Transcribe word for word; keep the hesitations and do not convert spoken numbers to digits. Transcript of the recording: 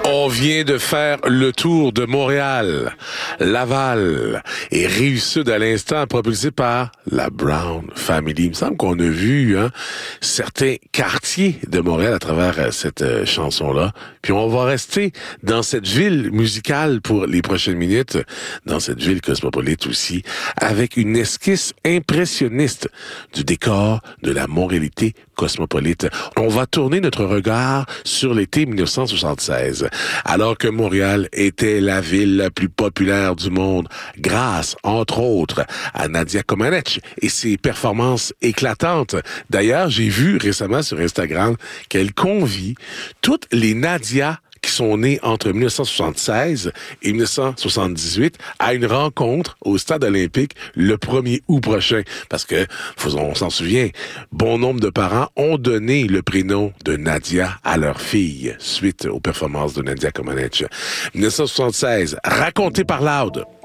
On vient de faire le tour de Montréal, Laval et Rive-Sud à l'instant, propulsé par la Brown Family. Il me semble qu'on a vu hein, certains quartiers de Montréal à travers cette euh, chanson-là. Puis on va rester dans cette ville musicale pour les prochaines minutes, dans cette ville cosmopolite aussi, avec une esquisse impressionniste du décor de la Montréalité cosmopolite. On va tourner notre regard sur l'été dix-neuf cent soixante-seize, alors que Montréal était la ville la plus populaire du monde, grâce, entre autres, à Nadia Comaneci et ses performances éclatantes. D'ailleurs, j'ai vu récemment sur Instagram qu'elle convie toutes les Nadia qui sont nés entre dix-neuf cent soixante-seize et dix-neuf cent soixante-dix-huit à une rencontre au Stade olympique le premier août prochain. Parce que, on s'en souvient, bon nombre de parents ont donné le prénom de Nadia à leur fille suite aux performances de Nadia Comaneci. dix-neuf cent soixante-seize, raconté par Loud.